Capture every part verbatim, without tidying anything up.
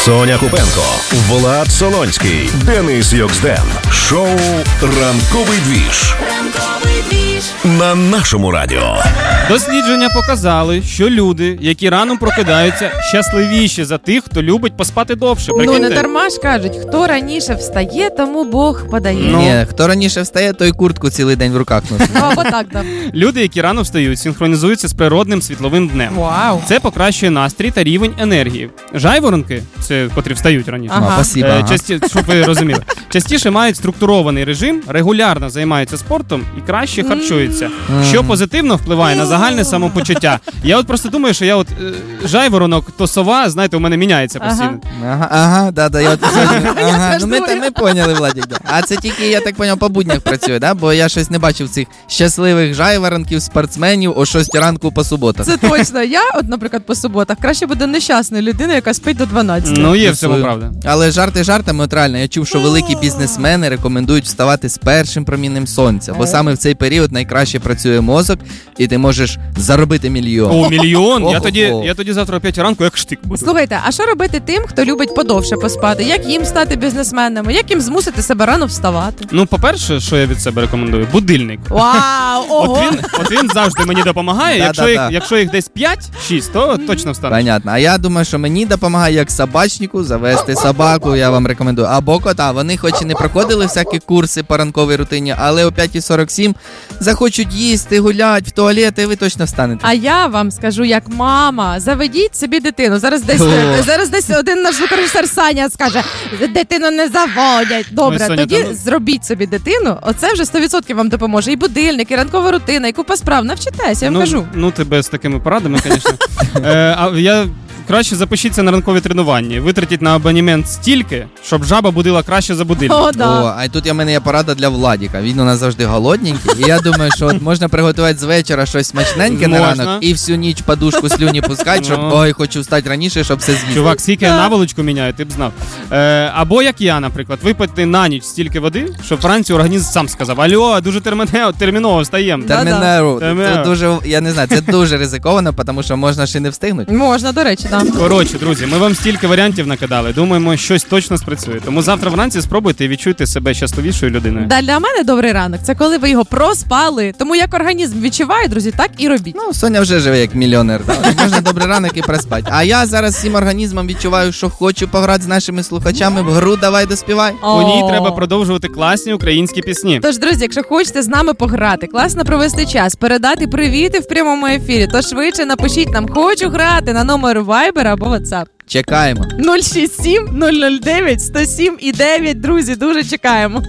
Соня Купенко, Влад Солонський, Денис Йоксден. Шоу «Ранковий двіж». Ранковий двіж. На нашому радіо. Дослідження показали, що люди, які рано прокидаються, щасливіші за тих, хто любить поспати довше. Прикиньте? Ну, не дарма ж кажуть, хто раніше встає, тому Бог подає. Ну. Ні, хто раніше встає, той куртку цілий день в руках носить. Ну, або так, так. Люди, які рано встають, синхронізуються з природним світловим днем. Вау. Це покращує настрій та рівень енергії. Жайворонки, це котрі встають раніше, ага. Спасибо, е, ага. часті, щоб ви розуміли, частіше мають структурований режим, регулярно займаються спортом і краще харчуються, Mm. що позитивно впливає на загальне самопочуття. Я от просто думаю, що я от е, жайворонок, то сова, знаєте, у мене міняється постійно. Ага, ага, да, да, я от ага, ну ми, думаю. ми поняли, Владик, да. А це тільки, я так поняв, по буднях працює, да? Бо я щось не бачив цих щасливих жайворонків, спортсменів о шостій ранку по суботах. Це точно. Я, от, наприклад, по суботах краще буде нещасною людиною, яка спить до дванадцяти. Ну, є в цьому правда. Але жарти жартами, от реально, я чув, що великі бізнесмени рекомендують вставати з першим промінням сонця, бо саме в цей період найкраще працює мозок, і ти можеш заробити мільйон. О, мільйон? Я Ого. тоді, я тоді завтра о п'ятій ранку як штик буду. Слухайте, а що робити тим, хто любить подовше поспати? Як їм стати бізнесменами? Як їм змусити себе рано вставати? Ну, по-перше, що я від себе рекомендую? Будильник. Вау, ого! От він, от він завжди мені допомагає. Да, якщо, да, їх, да. якщо їх десь п'ять-шість, то точно встану. Понятно. А я думаю, що мені допомагає як собачнику завести собаку, я вам рекомендую. Або кота. Вони хоч і не проходили всякі курси по ранковій рутині, але о п'ятій сорок сім захочуть їсти, гулять в туалет, і ви точно встанете. А я вам скажу, як мама, заведіть собі дитину. Зараз десь, О. зараз десь один наш звукорежисер Саня скаже, дитину не заводять. Добре, Ой, Соня, тоді та ну- зробіть собі дитину, оце вже сто відсотків вам допоможе. І будильник, і ранкова рутина, і купа справ. Навчитеся, я вам ну, кажу. Ну, тебе з такими порадами, звісно. е, а я... Краще запишіться на ранкові тренування. Витратіть на абонемент стільки, щоб жаба будила краще за будильник. О, да. О, а тут у мене є порада для Владіка. Він у нас завжди голодненький. І я думаю, що от можна приготувати з вечора щось смачненьке на Можна. ранок і всю ніч подушку слюні пускати, щоб Ну. ой, хочу встати раніше, щоб все з'їсти. Чувак, скільки я наволочку міняю, ти б знав. Е, або як я, наприклад, випити на ніч стільки води, щоб вранці організм сам сказав: алло, дуже терміново, терміново встаємо. Термінеру. Термінеру. Це дуже, я не знаю, це дуже ризиковано, тому що можна ще не встигнути. Можна, до речі, так. Да. Коротше, друзі, ми вам стільки варіантів накидали. Думаємо, щось точно спрацює. Тому завтра вранці спробуйте і відчуйте себе щасливішою людиною. Да, для мене добрий ранок – це коли ви його проспали. Тому як організм відчуває, друзі, так і робіть. Ну, Соня вже живе як мільйонер. Да? Можна добрий ранок і проспати. А я зараз всім організмом відчуваю, що хочу пограти з нашими слухачами в гру «Давай доспівай». У ній треба продовжувати класні українські пісні. Тож, друзі, якщо хочете з нами пограти, класно провести час, передати привіти в прямому ефірі, то швидше напишіть нам «Хочу грати» на номер Viber або WhatsApp. Чекаємо. нуль шість сім нуль нуль дев'ять сто сім і дев'ять, друзі, дуже чекаємо.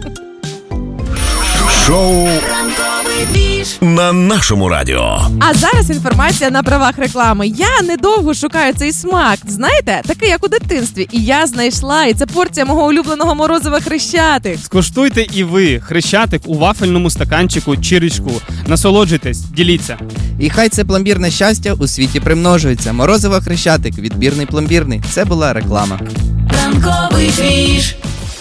Шоу «Ранковий двіж» на нашому радіо. А зараз інформація на правах реклами. Я недовго шукаю цей смак. Знаєте, такий, як у дитинстві. І я знайшла, і це порція мого улюбленого морозива Хрещатик. Скуштуйте і ви Хрещатик у вафельному стаканчику чи річку. Насолоджуйтесь, діліться. І хай це пломбірне щастя у світі примножується. Морозиво Хрещатик, відбірний пломбірний. Це була реклама. Ранковий двіж.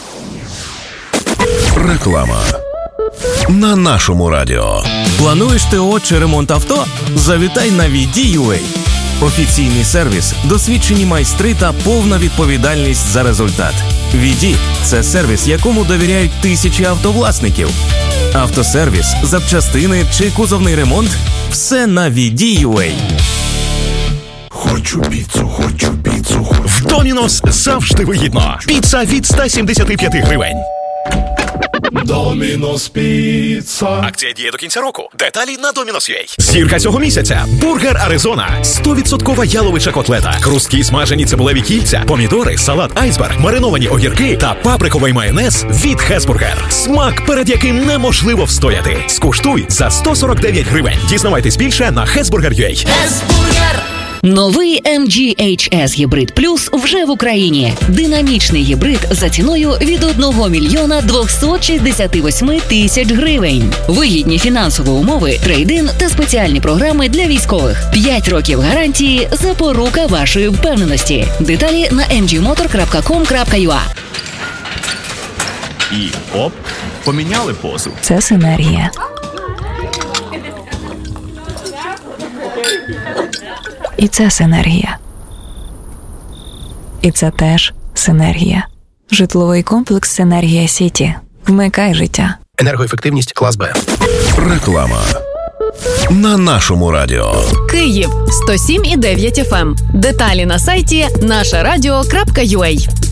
Реклама на нашому радіо. Плануєш ТО чи ремонт авто? Завітай на ві ді ю ей. Офіційний сервіс, досвідчені майстри та повна відповідальність за результат. ві ді – це сервіс, якому довіряють тисячі автовласників. Автосервіс, запчастини чи кузовний ремонт – все на ві ді ю ей. Хочу піцу, хочу піцу. Хочу. В Домінос завжди вигідно. Піца від сто сімдесят п'ять гривень. Домінос Піца. Акція діє до кінця року. Деталі на Домінос.ua. Зірка цього місяця. Бургер Аризона. сто відсотків яловича котлета. Хрусткі смажені цибулеві кільця. Помідори, салат айсберг, мариновані огірки та паприковий майонез від Хесбургер. Смак, перед яким неможливо встояти. Скуштуй за сто сорок дев'ять гривень. Дізнавайтесь більше на хесбургер крапка ю а. Хесбургер. Новий ем джі ейч ес Гібрид Плюс вже в Україні. Динамічний гібрид за ціною від одного мільйона двохсот шістдесят вісім тисяч гривень. Вигідні фінансові умови, трейд-ін та спеціальні програми для військових. п'ять років гарантії – запорука вашої впевненості. Деталі на ем джі мотор крапка ком крапка ю а. І оп, поміняли позу. Це синергія. І це синергія. І це теж Синергія. Житловий комплекс «Синергія Сіті». Вмикай життя. Енергоефективність клас Б. Реклама на нашому радіо. Київ сто сім і дев'ять еф ем. Деталі на сайті наша радіо крапка ю а.